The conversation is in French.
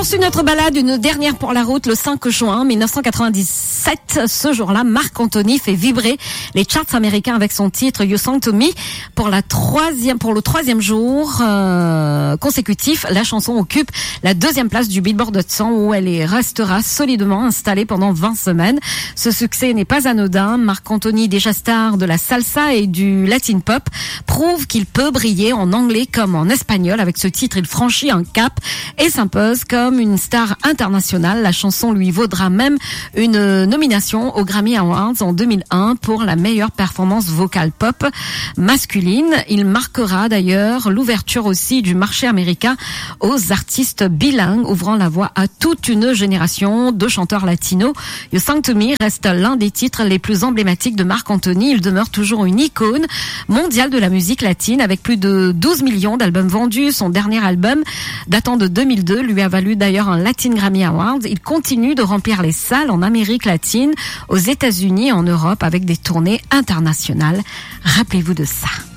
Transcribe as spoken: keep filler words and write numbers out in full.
poursuit notre balade, une dernière pour la route, le cinq juin mille neuf cent quatre-vingt-dix-sept. Ce jour-là, Marc Anthony fait vibrer les charts américains avec son titre You Song to Me. Pour la troisième, pour le troisième jour euh, consécutif, la chanson occupe la deuxième place du Billboard Hot cent où elle est, restera solidement installée pendant vingt semaines. Ce succès n'est pas anodin. Marc Anthony, déjà star de la salsa et du latin pop, prouve qu'il peut briller en anglais comme en espagnol. Avec ce titre, il franchit un cap et s'impose comme une star internationale. La chanson lui vaudra même une nomination aux Grammy Awards en deux mille un pour la meilleure performance vocale pop masculine. Il marquera d'ailleurs l'ouverture aussi du marché américain aux artistes bilingues, ouvrant la voie à toute une génération de chanteurs latinos. You Song to Me reste l'un des titres les plus emblématiques de Marc Anthony. Il demeure toujours une icône mondiale de la musique latine avec plus de douze millions d'albums vendus. Son dernier album, datant de deux mille deux, lui a valu d'ailleurs un Latin Grammy Awards. Il continue de remplir les salles en Amérique latine, aux États-Unis et en Europe avec des tournées internationales. Rappelez-vous de ça.